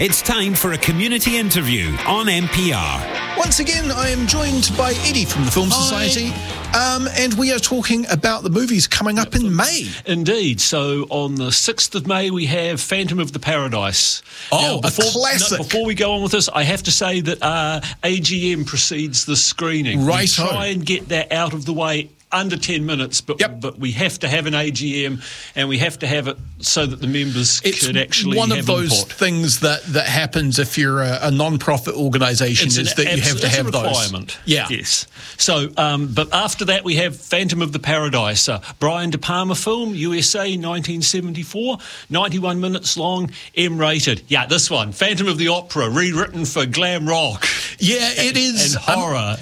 It's time for a community interview on NPR. Once again, I am joined by Eddie from the Film Society, and we are talking about the movies coming up in May. Indeed. So on the 6th of May, we have Phantom of the Paradise. Oh, a classic. Before we go on with this, I have to say that AGM precedes the screening. Right. We try and get that out of the way under 10 minutes, but we have to have an AGM, and we have to have it so that the members could actually have input. It's one of those things that happens if you're a non-profit organisation, is that you have to have those. It's a requirement. Yeah. Yes. So, but after that we have Phantom of the Paradise, Brian De Palma film, USA, 1974, 91 minutes long, M-rated. Yeah, this one, Phantom of the Opera, rewritten for glam rock. Yeah, it is. And horror.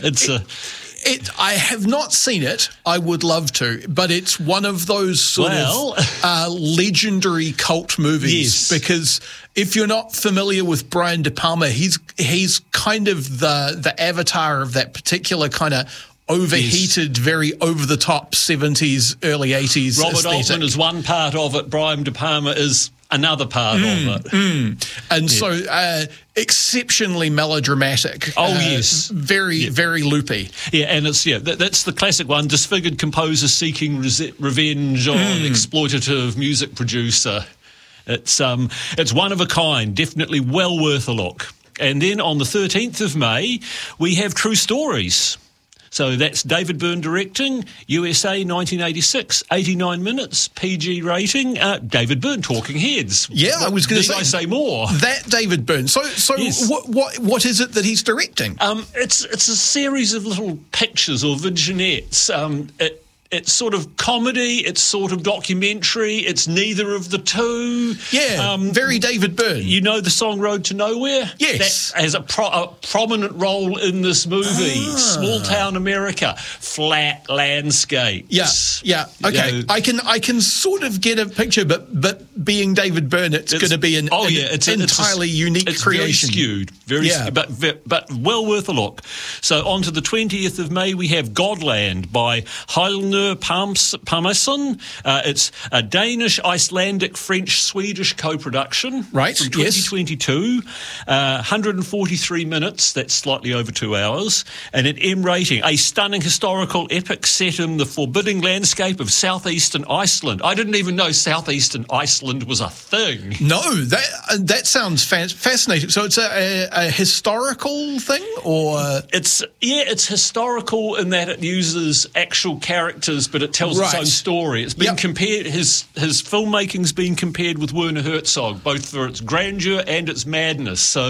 I have not seen it. I would love to, but it's one of those sort of legendary cult movies. Yes. Because if you're not familiar with Brian De Palma, he's kind of the avatar of that particular kind of overheated, very over-the-top 70s, early 80s Robert aesthetic. Altman is one part of it. Brian De Palma is another part of it. And so exceptionally melodramatic. Oh, yes. Very loopy. Yeah, and it's that's the classic one, disfigured composer seeking revenge on exploitative music producer. It's one of a kind, definitely well worth a look. And then on the 13th of May, we have True Stories. So that's David Byrne directing, USA 1986, 89 minutes, PG rating, David Byrne, Talking Heads. Yeah, I was going to say. Need I say more? That David Byrne. So yes. What is it that he's directing? It's a series of little pictures or vignettes. It's sort of comedy, it's sort of documentary, it's neither of the two. Yeah, very David Byrne. You know the song Road to Nowhere? Yes. That has a prominent role in this movie. Small town America, flat landscapes. Yeah, okay. You know, I can sort of get a picture, but being David Byrne, it's going to be an entirely unique creation. It's very skewed, but well worth a look. So on to the 20th of May, we have Godland by Heilner Parmesan. It's a Danish, Icelandic, French, Swedish co-production. Right, from 2022. 143 minutes, that's slightly over 2 hours. And an M rating, a stunning historical epic set in the forbidding landscape of southeastern Iceland. I didn't even know southeastern Iceland was a thing. No, that sounds fascinating. So it's a historical thing, or it's historical in that it uses actual characters, but it tells its own story. It's been compared. His filmmaking's been compared with Werner Herzog, both for its grandeur and its madness. So